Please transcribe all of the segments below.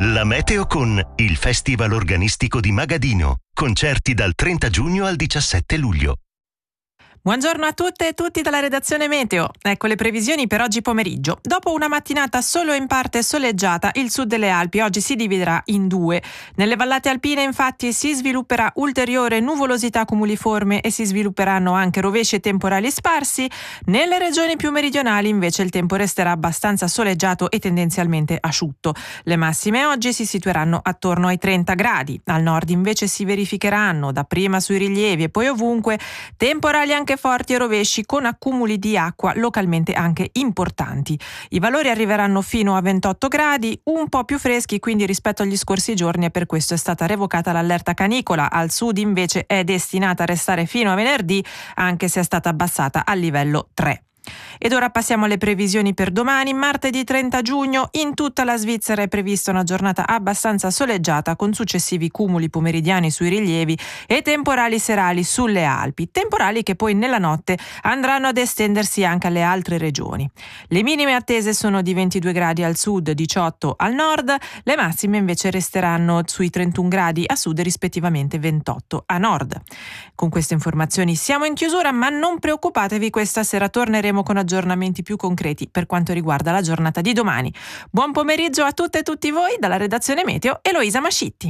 La meteo con il Festival Organistico di Magadino. Concerti dal 30 giugno al 17 luglio. Buongiorno a tutte e tutti dalla redazione Meteo. Ecco le previsioni per oggi pomeriggio. Dopo una mattinata solo in parte soleggiata, il sud delle Alpi oggi si dividerà in due. Nelle vallate alpine infatti si svilupperà ulteriore nuvolosità cumuliforme e si svilupperanno anche rovesci e temporali sparsi. Nelle regioni più meridionali invece il tempo resterà abbastanza soleggiato e tendenzialmente asciutto. Le massime oggi si situeranno attorno ai 30 gradi. Al nord invece si verificheranno, dapprima sui rilievi e poi ovunque, temporali anche forti e rovesci con accumuli di acqua localmente anche importanti. I valori arriveranno fino a 28 gradi, un po' più freschi quindi rispetto agli scorsi giorni, e per questo è stata revocata l'allerta canicola. Al sud invece è destinata a restare fino a venerdì, anche se è stata abbassata al livello 3. Ed ora passiamo alle previsioni per domani, martedì 30 giugno. In tutta la Svizzera è prevista una giornata abbastanza soleggiata con successivi cumuli pomeridiani sui rilievi e temporali serali sulle Alpi, temporali che poi nella notte andranno ad estendersi anche alle altre regioni. Le minime attese sono di 22 gradi al sud, 18 al nord, le massime invece resteranno sui 31 gradi a sud e rispettivamente 28 a nord. Con queste informazioni siamo in chiusura, ma non preoccupatevi, questa sera torneremo con aggiornamenti più concreti per quanto riguarda la giornata di domani. Buon pomeriggio a tutte e tutti voi dalla redazione Meteo, Eloisa Mascitti.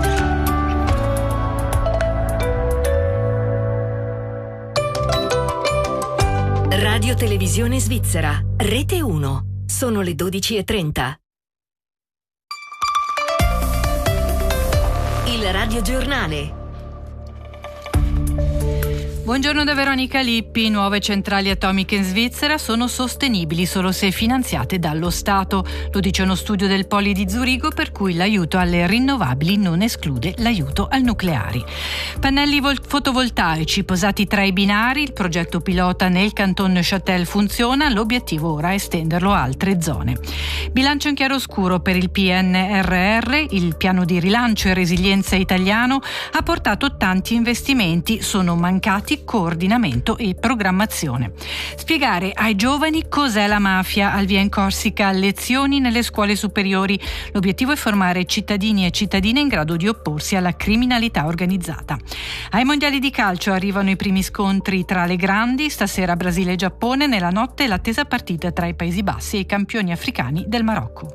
Radio Televisione Svizzera, Rete 1. Sono le 12:30. Il Radio Giornale. Buongiorno da Veronica Lippi. Nuove centrali atomiche in Svizzera sono sostenibili solo se finanziate dallo Stato. Lo dice uno studio del Poli di Zurigo, per cui l'aiuto alle rinnovabili non esclude l'aiuto al nucleare. Pannelli fotovoltaici posati tra i binari, il progetto pilota nel canton Neuchâtel funziona, l'obiettivo ora è estenderlo a altre zone. Bilancio in chiaroscuro per il PNRR, il piano di rilancio e resilienza italiano ha portato tanti investimenti, sono mancati coordinamento e programmazione. Spiegare ai giovani cos'è la mafia, al via in Corsica lezioni nelle scuole superiori. L'obiettivo è formare cittadini e cittadine in grado di opporsi alla criminalità organizzata. Ai mondiali di calcio arrivano i primi scontri tra le grandi, stasera Brasile e Giappone, nella notte l'attesa partita tra i Paesi Bassi e i campioni africani del Marocco.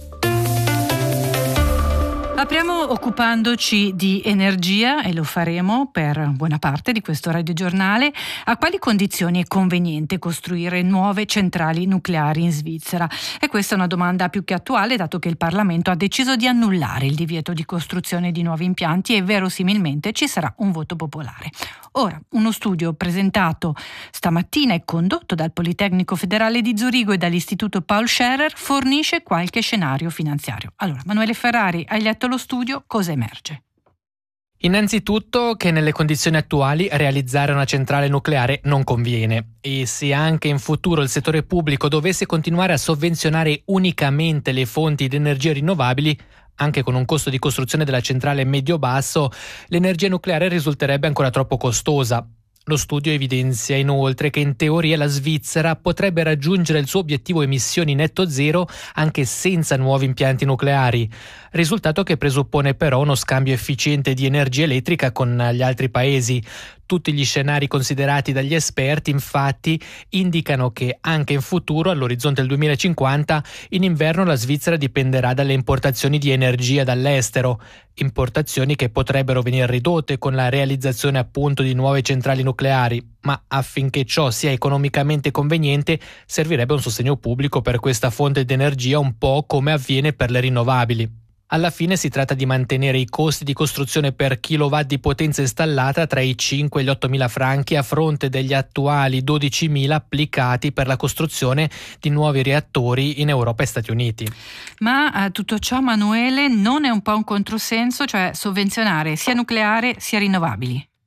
Apriamo occupandoci di energia e lo faremo per buona parte di questo radiogiornale. A quali condizioni è conveniente costruire nuove centrali nucleari in Svizzera? E questa è una domanda più che attuale, dato che il Parlamento ha deciso di annullare il divieto di costruzione di nuovi impianti e verosimilmente ci sarà un voto popolare. Ora, uno studio presentato stamattina e condotto dal Politecnico Federale di Zurigo e dall'Istituto Paul Scherrer fornisce qualche scenario finanziario. Allora, Manuele Ferrari, hai letto lo studio, cosa emerge? Innanzitutto che nelle condizioni attuali realizzare una centrale nucleare non conviene, e se anche in futuro il settore pubblico dovesse continuare a sovvenzionare unicamente le fonti di energia rinnovabili, anche con un costo di costruzione della centrale medio-basso, l'energia nucleare risulterebbe ancora troppo costosa. Lo studio evidenzia inoltre che in teoria la Svizzera potrebbe raggiungere il suo obiettivo emissioni netto zero anche senza nuovi impianti nucleari, risultato che presuppone però uno scambio efficiente di energia elettrica con gli altri paesi. Tutti gli scenari considerati dagli esperti, infatti, indicano che anche in futuro, all'orizzonte del 2050, in inverno la Svizzera dipenderà dalle importazioni di energia dall'estero, importazioni che potrebbero venire ridotte con la realizzazione appunto di nuove centrali nucleari, ma affinché ciò sia economicamente conveniente servirebbe un sostegno pubblico per questa fonte di energia, un po' come avviene per le rinnovabili. Alla fine si tratta di mantenere i costi di costruzione per kilowatt di potenza installata tra i 5 e gli 8.000 franchi a fronte degli attuali 12.000 applicati per la costruzione di nuovi reattori in Europa e Stati Uniti. Ma tutto ciò, Manuele, non è un po' un controsenso, cioè sovvenzionare sia nucleare sia rinnovabili?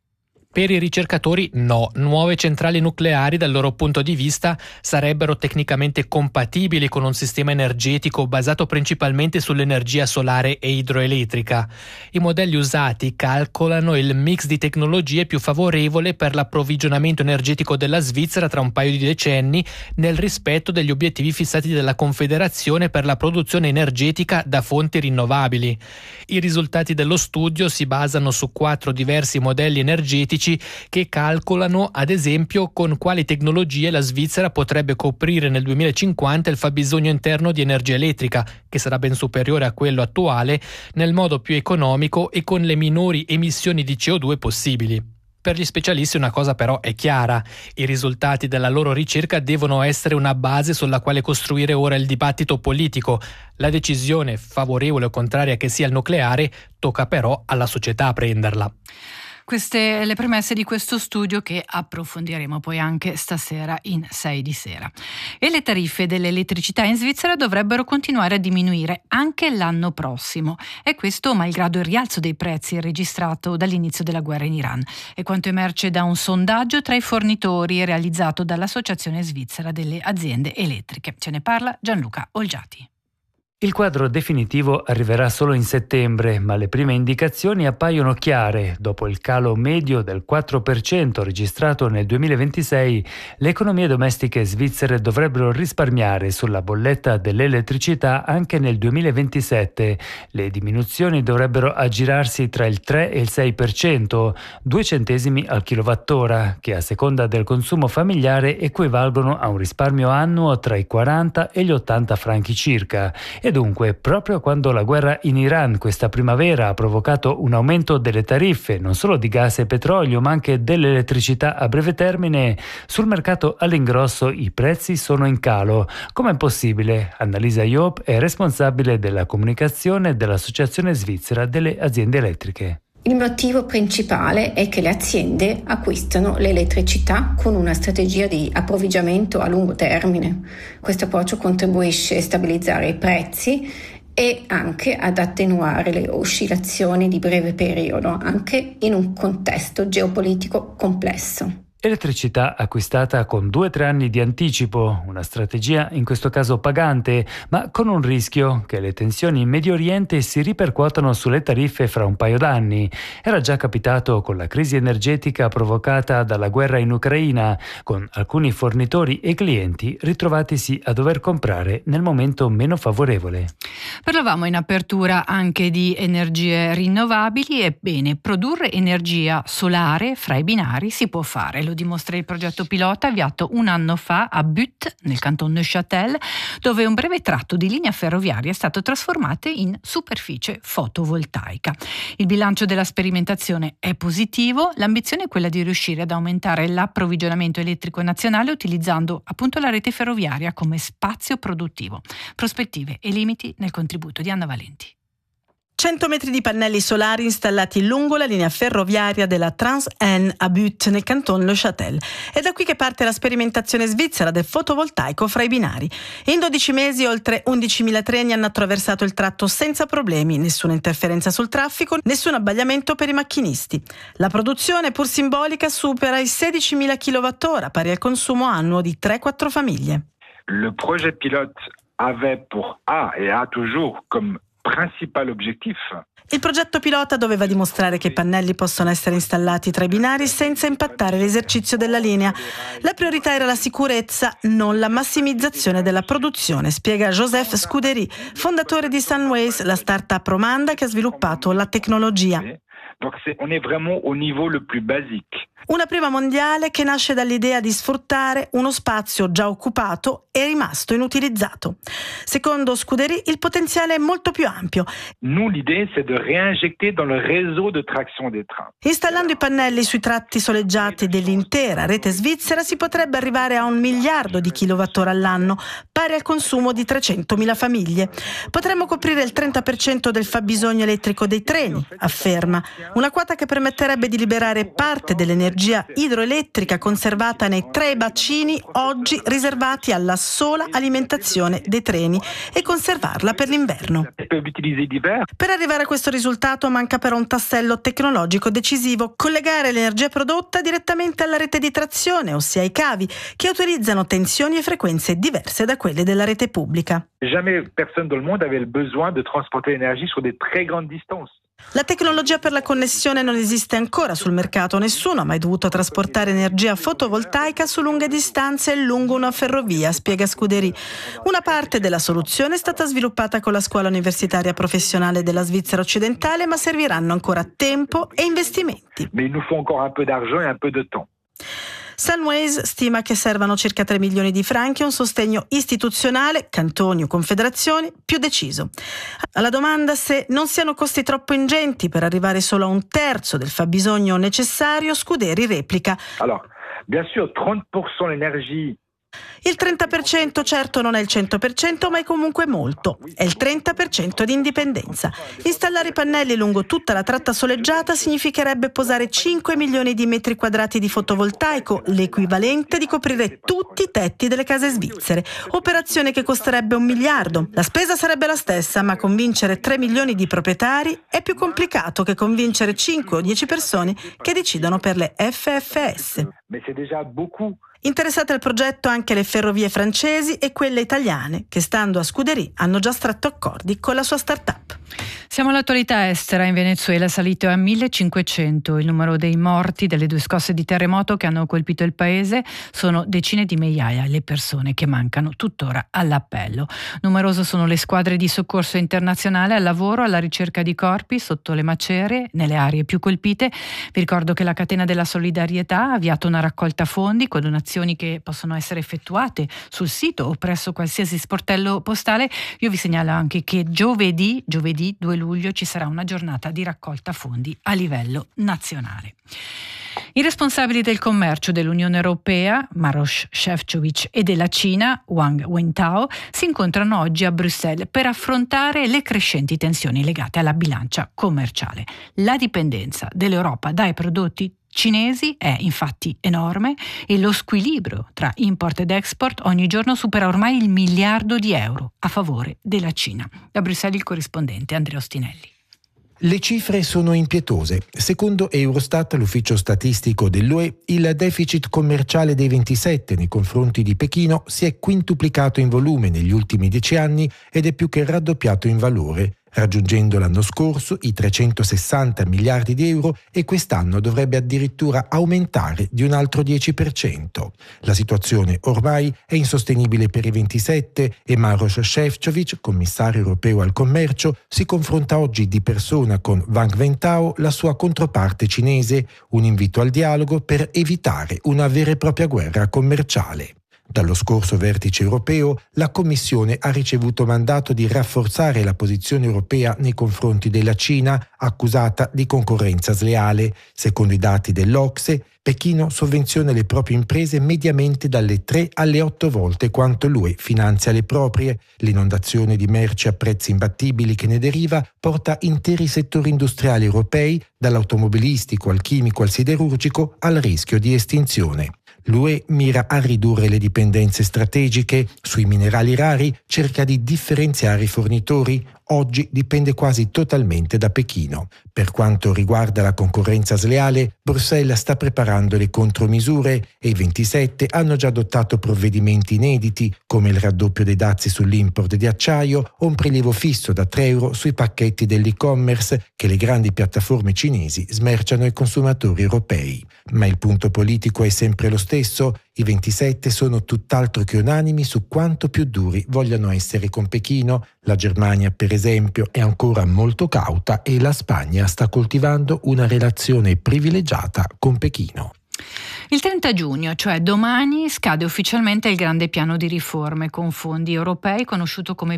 Per i ricercatori no, nuove centrali nucleari dal loro punto di vista sarebbero tecnicamente compatibili con un sistema energetico basato principalmente sull'energia solare e idroelettrica. I modelli usati calcolano il mix di tecnologie più favorevole per l'approvvigionamento energetico della Svizzera tra un paio di decenni, nel rispetto degli obiettivi fissati dalla Confederazione per la produzione energetica da fonti rinnovabili. I risultati dello studio si basano su 4 diversi modelli energetici che calcolano, ad esempio, con quali tecnologie la Svizzera potrebbe coprire nel 2050 il fabbisogno interno di energia elettrica, che sarà ben superiore a quello attuale, nel modo più economico e con le minori emissioni di CO2 possibili. Per gli specialisti una cosa però è chiara: i risultati della loro ricerca devono essere una base sulla quale costruire ora il dibattito politico. La decisione, favorevole o contraria che sia il nucleare, tocca però alla società a prenderla. Queste le premesse di questo studio che approfondiremo poi anche stasera in 6 di sera. E le tariffe dell'elettricità in Svizzera dovrebbero continuare a diminuire anche l'anno prossimo. E questo malgrado il rialzo dei prezzi registrato dall'inizio della guerra in Iran. È quanto emerge da un sondaggio tra i fornitori realizzato dall'Associazione Svizzera delle Aziende Elettriche. Ce ne parla Gianluca Olgiati. Il quadro definitivo arriverà solo in settembre, ma le prime indicazioni appaiono chiare. Dopo il calo medio del 4% registrato nel 2026, le economie domestiche svizzere dovrebbero risparmiare sulla bolletta dell'elettricità anche nel 2027. Le diminuzioni dovrebbero aggirarsi tra il 3 e il 6%, 2 centesimi al kilowattora, che a seconda del consumo familiare equivalgono a un risparmio annuo tra i 40 e gli 80 franchi circa. E dunque, proprio quando la guerra in Iran questa primavera ha provocato un aumento delle tariffe, non solo di gas e petrolio, ma anche dell'elettricità a breve termine, sul mercato all'ingrosso i prezzi sono in calo. Com'è possibile? Annalisa Job è responsabile della comunicazione dell'Associazione Svizzera delle Aziende Elettriche. Il motivo principale è che le aziende acquistano l'elettricità con una strategia di approvvigionamento a lungo termine. Questo approccio contribuisce a stabilizzare i prezzi e anche ad attenuare le oscillazioni di breve periodo, anche in un contesto geopolitico complesso. Elettricità acquistata con 2-3 anni di anticipo, una strategia in questo caso pagante, ma con un rischio che le tensioni in Medio Oriente si ripercuotano sulle tariffe fra un paio d'anni. Era già capitato con la crisi energetica provocata dalla guerra in Ucraina, con alcuni fornitori e clienti ritrovatisi a dover comprare nel momento meno favorevole. Parlavamo in apertura anche di energie rinnovabili. Ebbene, produrre energia solare fra i binari si può fare. Lo dimostra il progetto pilota avviato un anno fa a Butte, nel canton Neuchâtel, dove un breve tratto di linea ferroviaria è stato trasformato in superficie fotovoltaica. Il bilancio della sperimentazione è positivo. L'ambizione è quella di riuscire ad aumentare l'approvvigionamento elettrico nazionale utilizzando appunto la rete ferroviaria come spazio produttivo. Prospettive e limiti nel contributo di Anna Valenti. 100 metri di pannelli solari installati lungo la linea ferroviaria della Trans-N a Butte, nel canton Neuchâtel. È da qui che parte la sperimentazione svizzera del fotovoltaico fra i binari. In 12 mesi oltre 11.000 treni hanno attraversato il tratto senza problemi, nessuna interferenza sul traffico, nessun abbagliamento per i macchinisti. La produzione, pur simbolica, supera i 16.000 kWh, pari al consumo annuo di 3-4 famiglie. Le projet pilote avait pour et a toujours comme principal objectif. Il progetto pilota doveva dimostrare che i pannelli possono essere installati tra i binari senza impattare l'esercizio della linea. La priorità era la sicurezza, non la massimizzazione della produzione, spiega Joseph Scuderi, fondatore di Sunways, la start-up romanda che ha sviluppato la tecnologia. Donc on est vraiment au niveau le plus basique. Una prima mondiale che nasce dall'idea di sfruttare uno spazio già occupato e rimasto inutilizzato. Secondo Scuderi, il potenziale è molto più ampio. Nous, l'idée, c'est de réinjecter dans le réseau de traction des trains. Installando i pannelli sui tratti soleggiati dell'intera rete svizzera si potrebbe arrivare a 1 miliardo di kilowattora all'anno, pari al consumo di 300.000 famiglie. Potremmo coprire il 30% del fabbisogno elettrico dei treni, afferma. Una quota che permetterebbe di liberare parte dell'energia energia idroelettrica conservata nei 3 bacini oggi riservati alla sola alimentazione dei treni e conservarla per l'inverno. Per arrivare a questo risultato manca però un tassello tecnologico decisivo: collegare l'energia prodotta direttamente alla rete di trazione, ossia ai cavi, che utilizzano tensioni e frequenze diverse da quelle della rete pubblica. Jamais personne dans le monde avait le besoin de transporter l'énergie sur des très grandes distances. La tecnologia per la connessione non esiste ancora sul mercato, nessuno ha mai dovuto trasportare energia fotovoltaica su lunghe distanze lungo una ferrovia, spiega Scuderi. Una parte della soluzione è stata sviluppata con la scuola universitaria professionale della Svizzera occidentale, ma serviranno ancora tempo e investimenti. Mais il nous faut encore un peu d'argent et un peu de temps. Sunways stima che servano circa 3 milioni di franchi e un sostegno istituzionale, cantoni o confederazioni, più deciso. Alla domanda se non siano costi troppo ingenti per arrivare solo a un terzo del fabbisogno necessario, Scuderi replica: Alors, bien sûr, 30% l'énergie. Il 30% certo non è il 100%, ma è comunque molto. È il 30% di indipendenza. Installare i pannelli lungo tutta la tratta soleggiata significherebbe posare 5 milioni di metri quadrati di fotovoltaico, l'equivalente di coprire tutti i tetti delle case svizzere. Operazione che costerebbe 1 miliardo. La spesa sarebbe la stessa, ma convincere 3 milioni di proprietari è più complicato che convincere 5 o 10 persone che decidono per le FFS. Mais c'est déjà beaucoup. Interessate al progetto anche le ferrovie francesi e quelle italiane, che stando a Scuderi hanno già stretto accordi con la sua start-up. Siamo all'attualità estera. In Venezuela è salito a 1500 il numero dei morti delle 2 scosse di terremoto che hanno colpito il paese. Sono decine di migliaia le persone che mancano tuttora all'appello. Numerose sono le squadre di soccorso internazionale al lavoro alla ricerca di corpi sotto le macerie nelle aree più colpite. Vi ricordo che la Catena della Solidarietà ha avviato una raccolta fondi con donazioni che possono essere effettuate sul sito o presso qualsiasi sportello postale. Io vi segnalo anche che giovedì 2 luglio ci sarà una giornata di raccolta fondi a livello nazionale. I responsabili del commercio dell'Unione Europea, Maroš Šefčovič, e della Cina, Wang Wentao, si incontrano oggi a Bruxelles per affrontare le crescenti tensioni legate alla bilancia commerciale. La dipendenza dell'Europa dai prodotti cinesi è infatti enorme e lo squilibrio tra import ed export ogni giorno supera ormai il 1 miliardo di euro a favore della Cina. Da Bruxelles il corrispondente Andrea Ostinelli. Le cifre sono impietose. Secondo Eurostat, l'ufficio statistico dell'UE, il deficit commerciale dei 27 nei confronti di Pechino si è quintuplicato in volume negli ultimi 10 anni ed è più che raddoppiato in valore, raggiungendo l'anno scorso i 360 miliardi di euro e quest'anno dovrebbe addirittura aumentare di un altro 10%. La situazione ormai è insostenibile per i 27 e Maroš Šefčovič, commissario europeo al commercio, si confronta oggi di persona con Wang Wentao, la sua controparte cinese, un invito al dialogo per evitare una vera e propria guerra commerciale. Dallo scorso vertice europeo, la Commissione ha ricevuto mandato di rafforzare la posizione europea nei confronti della Cina, accusata di concorrenza sleale. Secondo i dati dell'OCSE, Pechino sovvenziona le proprie imprese mediamente dalle 3 alle 8 volte quanto l'UE finanzia le proprie. L'inondazione di merci a prezzi imbattibili che ne deriva porta interi settori industriali europei, dall'automobilistico al chimico al siderurgico, al rischio di estinzione. L'UE mira a ridurre le dipendenze strategiche. Sui minerali rari cerca di differenziare i fornitori. Oggi dipende quasi totalmente da Pechino. Per quanto riguarda la concorrenza sleale, Bruxelles sta preparando le contromisure e i 27 hanno già adottato provvedimenti inediti come il raddoppio dei dazi sull'import di acciaio o un prelievo fisso da 3 euro sui pacchetti dell'e-commerce che le grandi piattaforme cinesi smerciano ai consumatori europei. Ma il punto politico è sempre lo stesso. I 27 sono tutt'altro che unanimi su quanto più duri vogliano essere con Pechino. La Germania, per esempio, è ancora molto cauta e la Spagna sta coltivando una relazione privilegiata con Pechino. Il 30 giugno, cioè domani, scade ufficialmente il grande piano di riforme con fondi europei conosciuto come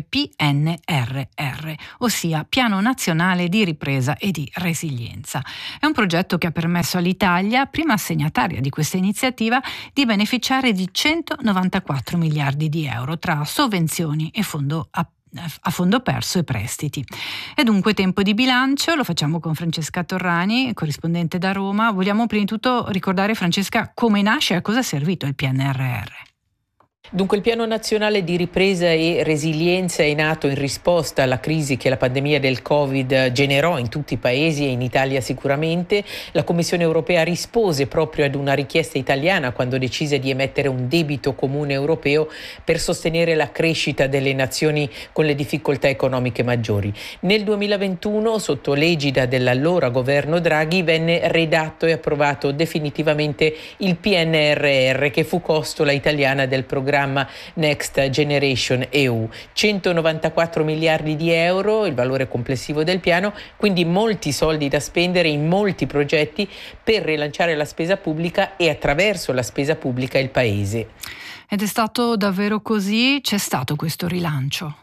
PNRR, ossia Piano Nazionale di Ripresa e di Resilienza. È un progetto che ha permesso all'Italia, prima assegnataria di questa iniziativa, di beneficiare di 194 miliardi di euro tra sovvenzioni e fondo a fondo perso e prestiti. È dunque tempo di bilancio, lo facciamo con Francesca Torrani, corrispondente da Roma. Vogliamo prima di tutto ricordare, Francesca, come nasce e a cosa è servito il PNRR? Dunque il Piano Nazionale di Ripresa e Resilienza è nato in risposta alla crisi che la pandemia del Covid generò in tutti i paesi e in Italia sicuramente. La Commissione europea rispose proprio ad una richiesta italiana quando decise di emettere un debito comune europeo per sostenere la crescita delle nazioni con le difficoltà economiche maggiori. Nel 2021, sotto l'egida dell'allora governo Draghi, venne redatto e approvato definitivamente il PNRR, che fu costola italiana del programma Next Generation EU. 194 miliardi di euro, il valore complessivo del piano, quindi molti soldi da spendere in molti progetti per rilanciare la spesa pubblica e attraverso la spesa pubblica il paese. Ed è stato davvero così? C'è stato questo rilancio?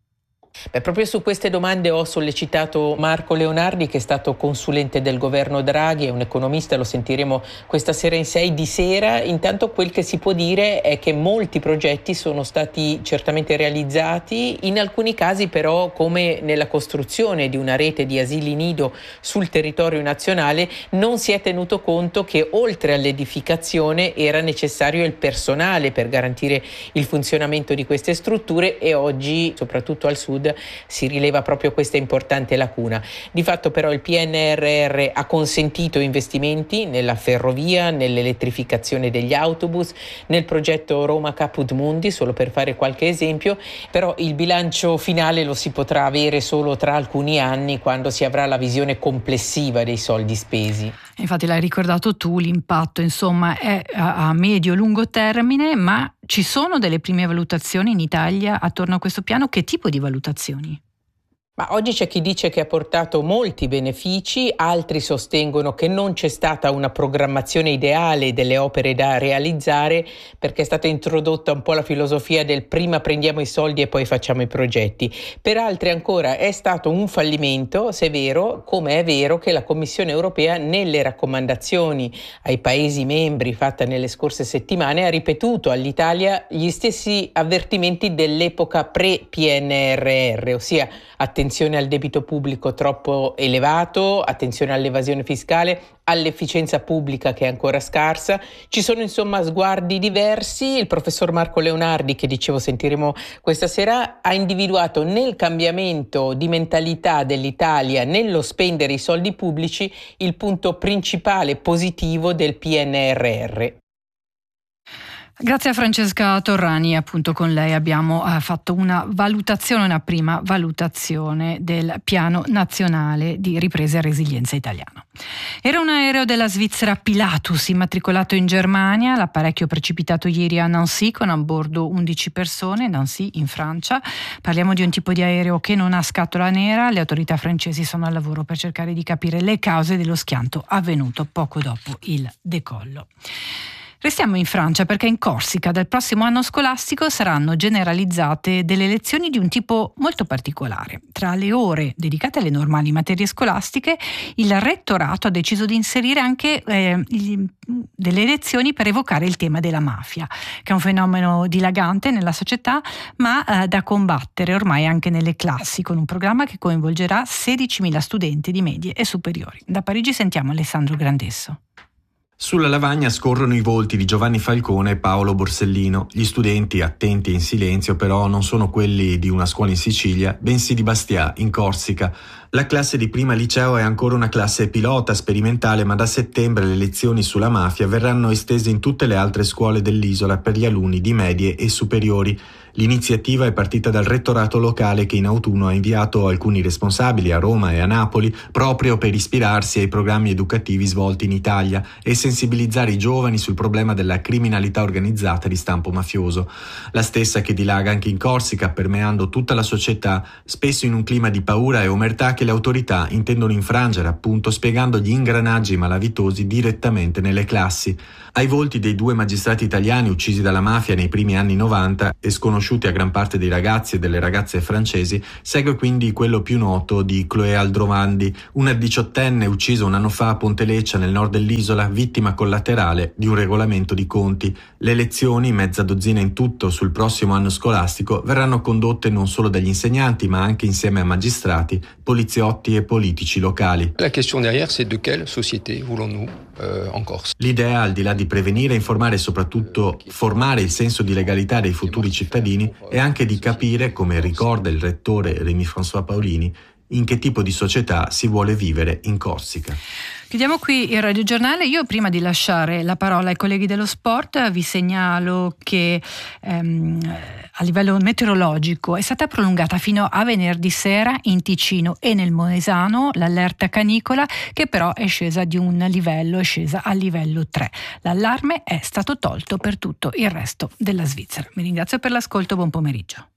Proprio su queste domande ho sollecitato Marco Leonardi, che è stato consulente del governo Draghi, è un economista, lo sentiremo questa sera in 6 di sera. Intanto quel che si può dire è che molti progetti sono stati certamente realizzati, in alcuni casi però, come nella costruzione di una rete di asili nido sul territorio nazionale, non si è tenuto conto che oltre all'edificazione era necessario il personale per garantire il funzionamento di queste strutture, e oggi, soprattutto al sud, si rileva proprio questa importante lacuna. Di fatto però il PNRR ha consentito investimenti nella ferrovia, nell'elettrificazione degli autobus, nel progetto Roma Caput Mundi, solo per fare qualche esempio, però il bilancio finale lo si potrà avere solo tra alcuni anni, quando si avrà la visione complessiva dei soldi spesi. Infatti l'hai ricordato tu, l'impatto insomma è a medio-lungo termine, ma ci sono delle prime valutazioni in Italia attorno a questo piano? Che tipo di valutazioni? Ma oggi c'è chi dice che ha portato molti benefici, altri sostengono che non c'è stata una programmazione ideale delle opere da realizzare, perché è stata introdotta un po' la filosofia del prima prendiamo i soldi e poi facciamo i progetti. Per altri ancora è stato un fallimento, se è vero, come è vero che la Commissione europea nelle raccomandazioni ai Paesi membri fatta nelle scorse settimane ha ripetuto all'Italia gli stessi avvertimenti dell'epoca pre-PNRR, ossia attenzione al debito pubblico troppo elevato, attenzione all'evasione fiscale, all'efficienza pubblica che è ancora scarsa. Ci sono insomma sguardi diversi. Il professor Marco Leonardi, che dicevo sentiremo questa sera, ha individuato nel cambiamento di mentalità dell'Italia, nello spendere i soldi pubblici, il punto principale positivo del PNRR. Grazie a Francesca Torrani, appunto con lei abbiamo fatto una prima valutazione del Piano Nazionale di Ripresa e Resilienza italiano. Era un aereo della Svizzera Pilatus immatricolato in Germania, l'apparecchio precipitato ieri a Nancy con a bordo 11 persone, Nancy in Francia. Parliamo di un tipo di aereo che non ha scatola nera, le autorità francesi sono al lavoro per cercare di capire le cause dello schianto avvenuto poco dopo il decollo. Restiamo in Francia perché in Corsica dal prossimo anno scolastico saranno generalizzate delle lezioni di un tipo molto particolare. Tra le ore dedicate alle normali materie scolastiche, il rettorato ha deciso di inserire anche delle lezioni per evocare il tema della mafia, che è un fenomeno dilagante nella società, ma da combattere ormai anche nelle classi, con un programma che coinvolgerà 16.000 studenti di medie e superiori. Da Parigi sentiamo Alessandro Grandesso. Sulla lavagna scorrono i volti di Giovanni Falcone e Paolo Borsellino. Gli studenti, attenti e in silenzio, però non sono quelli di una scuola in Sicilia, bensì di Bastia, in Corsica. La classe di prima liceo è ancora una classe pilota sperimentale, ma da settembre le lezioni sulla mafia verranno estese in tutte le altre scuole dell'isola per gli alunni di medie e superiori. L'iniziativa è partita dal rettorato locale, che in autunno ha inviato alcuni responsabili a Roma e a Napoli proprio per ispirarsi ai programmi educativi svolti in Italia e sensibilizzare i giovani sul problema della criminalità organizzata di stampo mafioso. La stessa che dilaga anche in Corsica, permeando tutta la società, spesso in un clima di paura e omertà che le autorità intendono infrangere, appunto spiegando gli ingranaggi malavitosi direttamente nelle classi. Ai volti dei 2 magistrati italiani uccisi dalla mafia nei primi anni 90 e sconosciuti sconosciuti a gran parte dei ragazzi e delle ragazze francesi, segue quindi quello più noto di Chloé Aldrovandi, una 18enne uccisa un anno fa a Ponte Leccia nel nord dell'isola, vittima collaterale di un regolamento di conti. Le lezioni, mezza dozzina in tutto sul prossimo anno scolastico, verranno condotte non solo dagli insegnanti ma anche insieme a magistrati, poliziotti e politici locali. La question derrière c'est de quelle société voulons-nous en Corse. L'idea, al di là di prevenire, informare e soprattutto formare il senso di legalità dei futuri cittadini, è anche di capire, come ricorda il rettore Rémy-François Paolini, in che tipo di società si vuole vivere in Corsica. Chiudiamo qui il radiogiornale. Io, prima di lasciare la parola ai colleghi dello sport, vi segnalo che a livello meteorologico è stata prolungata fino a venerdì sera in Ticino e nel Moesano l'allerta canicola, che però è scesa di un livello, è scesa al livello 3. L'allarme è stato tolto per tutto il resto della Svizzera. Vi ringrazio per l'ascolto, buon pomeriggio.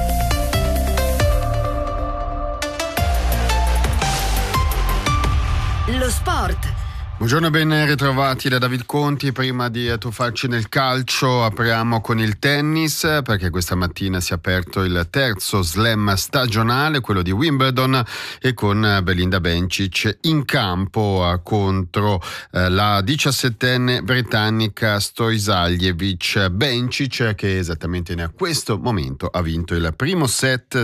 Lo sport. Buongiorno e ben ritrovati da David Conti. Prima di tuffarci nel calcio apriamo con il tennis, perché questa mattina si è aperto il terzo slam stagionale, quello di Wimbledon, e con Belinda Bencic in campo contro la 17enne britannica Stojsaljevic. Bencic, che esattamente in questo momento ha vinto il primo set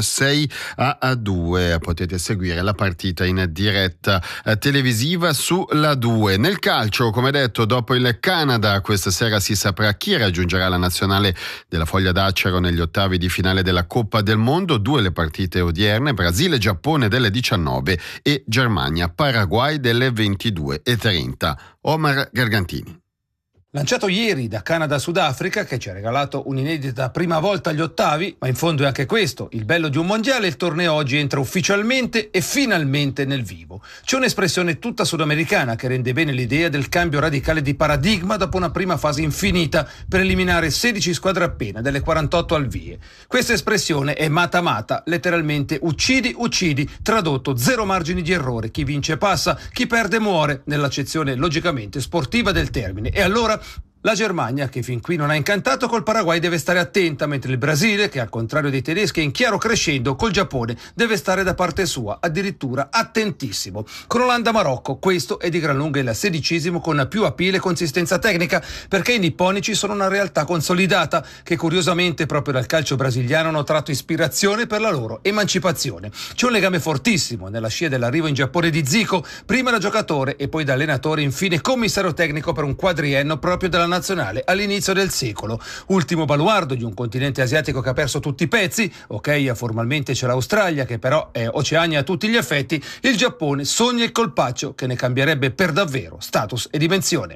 6-2. Potete seguire la partita in diretta televisiva sulla 2. Nel calcio, come detto, dopo il Canada, questa sera si saprà chi raggiungerà la nazionale della Foglia d'Acero negli ottavi di finale della Coppa del Mondo. 2 le partite odierne: Brasile-Giappone delle 19 e Germania-Paraguay delle 22:30. Omar Gargantini. Lanciato ieri da Canada-Sudafrica, che ci ha regalato un'inedita prima volta agli ottavi, ma in fondo è anche questo il bello di un mondiale, il torneo oggi entra ufficialmente e finalmente nel vivo. C'è un'espressione tutta sudamericana che rende bene l'idea del cambio radicale di paradigma dopo una prima fase infinita per eliminare 16 squadre appena delle 48 al vie. Questa espressione è mata-mata, letteralmente uccidi, tradotto zero margini di errore, chi vince passa, chi perde muore, nell'accezione logicamente sportiva del termine. E allora la Germania, che fin qui non ha incantato col Paraguay, deve stare attenta, mentre il Brasile, che al contrario dei tedeschi è in chiaro crescendo col Giappone, deve stare da parte sua, addirittura attentissimo. Con Olanda-Marocco, questo è di gran lunga il 16° con più appeal e consistenza tecnica, perché i nipponici sono una realtà consolidata che curiosamente proprio dal calcio brasiliano hanno tratto ispirazione per la loro emancipazione. C'è un legame fortissimo nella scia dell'arrivo in Giappone di Zico, prima da giocatore e poi da allenatore, infine commissario tecnico per un quadriennio proprio della nazionale all'inizio del secolo. Ultimo baluardo di un continente asiatico che ha perso tutti i pezzi. Ok, formalmente c'è l'Australia, che però è Oceania a tutti gli effetti. Il Giappone sogna il colpaccio che ne cambierebbe per davvero status e dimensione.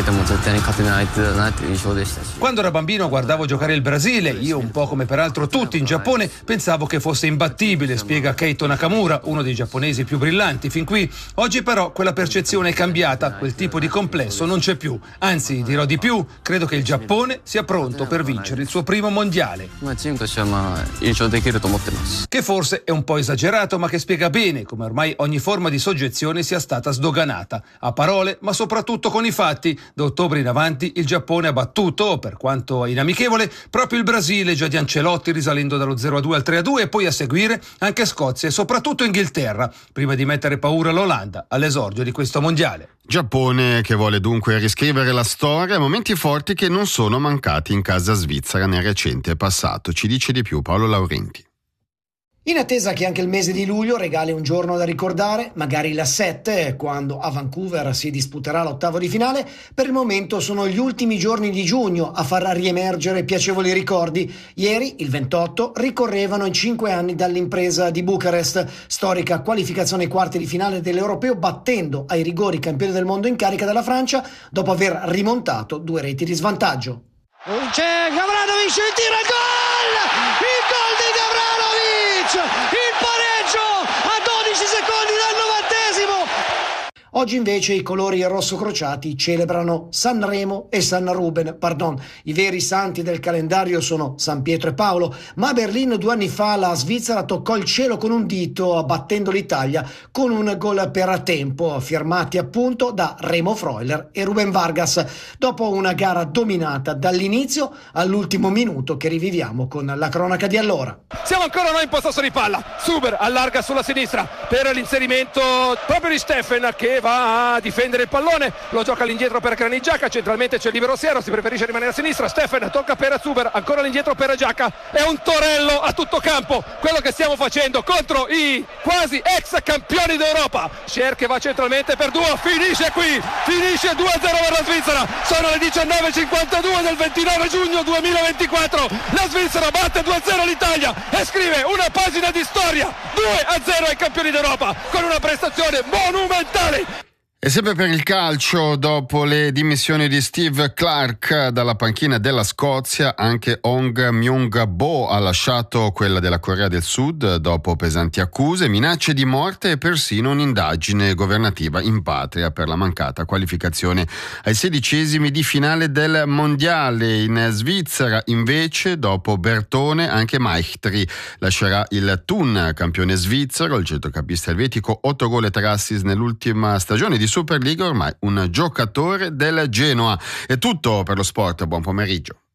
Quando ero bambino guardavo giocare il Brasile, io un po' come peraltro tutti in Giappone pensavo che fosse imbattibile, spiega Keito Nakamura, uno dei giapponesi più brillanti fin qui. Oggi però quella percezione è cambiata, quel tipo di complesso non c'è più, anzi dirò di più, credo che il Giappone sia pronto per vincere il suo primo mondiale, che forse è un po' esagerato, ma che spiega bene come ormai ogni forma di soggezione sia stata sdoganata, a parole ma soprattutto con i fatti. Da ottobre in avanti il Giappone ha battuto, per quanto inamichevole, proprio il Brasile già di Ancelotti, risalendo dallo 0-2 al 3-2, e poi a seguire anche Scozia e soprattutto Inghilterra, prima di mettere paura all'Olanda all'esordio di questo mondiale. Giappone che vuole dunque riscrivere la storia, momenti forti che non sono mancati in casa svizzera nel recente passato. Ci dice di più Paolo Laurenti. In attesa che anche il mese di luglio regali un giorno da ricordare, magari la 7, quando a Vancouver si disputerà l'ottavo di finale, per il momento sono gli ultimi giorni di giugno a far riemergere piacevoli ricordi. Ieri, il 28, ricorrevano i 5 anni dall'impresa di Bucarest, storica qualificazione ai quarti di finale dell'Europeo, battendo ai rigori campione del mondo in carica dalla Francia dopo aver rimontato 2 reti di svantaggio. C'è Gavranovic, il tiro e gol! Il gol di Gavranovic! Il pareggio a 12 secondi dal 90°! Oggi invece i colori rossocrociati celebrano Sanremo e San Ruben, I veri santi del calendario sono San Pietro e Paolo, ma a Berlino 2 anni fa la Svizzera toccò il cielo con un dito battendo l'Italia con un gol per tempo, firmati appunto da Remo Freuler e Ruben Vargas, dopo una gara dominata dall'inizio all'ultimo minuto che riviviamo con la cronaca di allora. Siamo ancora noi in possesso di palla, Zuber allarga sulla sinistra per l'inserimento proprio di Steffen che va a difendere il pallone, lo gioca all'indietro per Granit Xhaka, centralmente c'è il libero Siero, si preferisce rimanere a sinistra, Steffen tocca per Zuber, ancora all'indietro per Xhaka, è un torello a tutto campo quello che stiamo facendo contro i quasi ex campioni d'Europa. Scher che va centralmente per Duo, finisce qui, finisce 2-0 per la Svizzera, sono le 19:52 del 29 giugno 2024, la Svizzera batte 2-0 l'Italia e scrive una pagina di storia, 2-0 ai campioni d'Europa con una prestazione monumentale. E sempre per il calcio, dopo le dimissioni di Steve Clarke dalla panchina della Scozia, anche Hong Myung-bo ha lasciato quella della Corea del Sud dopo pesanti accuse, minacce di morte e persino un'indagine governativa in patria per la mancata qualificazione ai 16esimi di finale del mondiale. In Svizzera invece, dopo Bertone, anche Meichtri lascerà il Thun, campione svizzero. Il centrocampista elvetico 8 gol e 3 assist nell'ultima stagione di Superliga, ormai un giocatore del Genoa. È tutto per lo sport, buon pomeriggio.